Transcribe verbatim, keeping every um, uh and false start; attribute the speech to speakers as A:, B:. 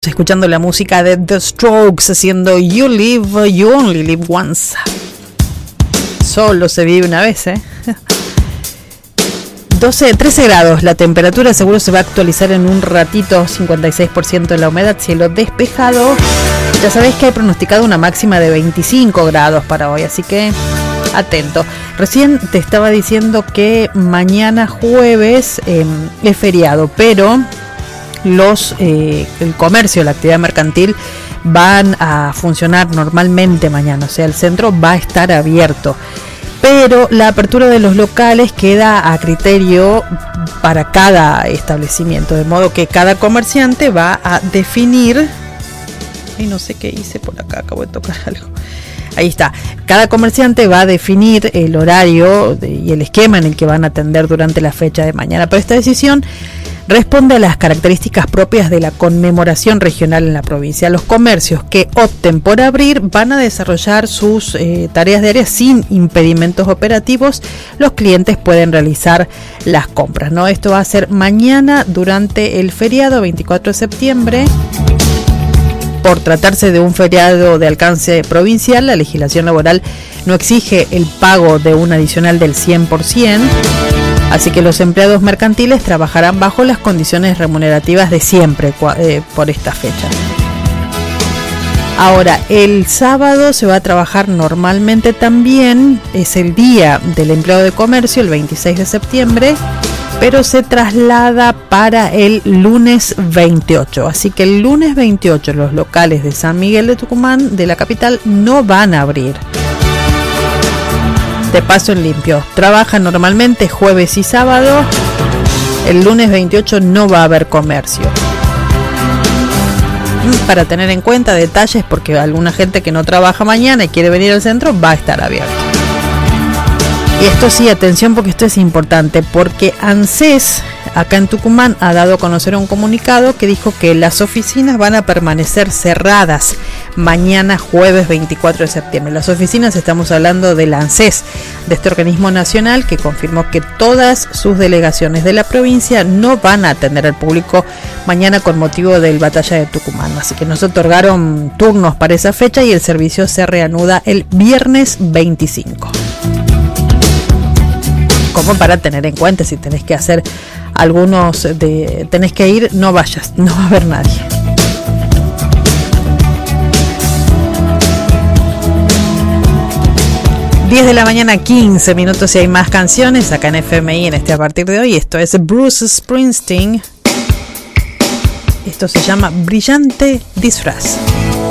A: Escuchando la música de The Strokes haciendo You Live, You Only Live Once. Solo se vive una vez, ¿eh? doce, trece grados la temperatura, seguro se va a actualizar en un ratito, cincuenta y seis por ciento de la humedad, cielo despejado. Ya sabéis que hay pronosticado una máxima de veinticinco grados para hoy, así que atento. Recién te estaba diciendo que mañana jueves eh, es feriado, pero los eh, el comercio, la actividad mercantil van a funcionar normalmente mañana, o sea, el centro va a estar abierto, pero la apertura de los locales queda a criterio para cada establecimiento, de modo que cada comerciante va a definir, y no sé qué hice por acá, acabo de tocar algo. Ahí está. Cada comerciante va a definir el horario de, y el esquema en el que van a atender durante la fecha de mañana. Pero esta decisión responde a las características propias de la conmemoración regional en la provincia. Los comercios que opten por abrir van a desarrollar sus eh, tareas diarias sin impedimentos operativos. Los clientes pueden realizar las compras, ¿no? Esto va a ser mañana durante el feriado veinticuatro de septiembre. Por tratarse de un feriado de alcance provincial, la legislación laboral no exige el pago de un adicional del cien por ciento, así que los empleados mercantiles trabajarán bajo las condiciones remunerativas de siempre eh, por esta fecha. Ahora, el sábado se va a trabajar normalmente también, es el día del empleado de comercio, el veintiséis de septiembre, pero se traslada para el lunes veintiocho. Así que el lunes veintiocho los locales de San Miguel de Tucumán, de la capital, no van a abrir. De paso en limpio. Trabajan normalmente jueves y sábado. El lunes veintiocho no va a haber comercio. Para tener en cuenta detalles, porque alguna gente que no trabaja mañana y quiere venir al centro va a estar abierto. Y esto sí, atención, porque esto es importante, porque ANSES, acá en Tucumán, ha dado a conocer un comunicado que dijo que las oficinas van a permanecer cerradas mañana jueves veinticuatro de septiembre. Las oficinas, estamos hablando del ANSES, de este organismo nacional que confirmó que todas sus delegaciones de la provincia no van a atender al público mañana con motivo del Batalla de Tucumán. Así que nos otorgaron turnos para esa fecha y el servicio se reanuda el viernes veinticinco. Como para tener en cuenta, si tenés que hacer algunos de tenés que ir, no vayas, no va a haber nadie. diez de la mañana, quince minutos, y hay más canciones acá en F M I en este a partir de hoy. Esto es Bruce Springsteen. Esto se llama Brillante Disfraz.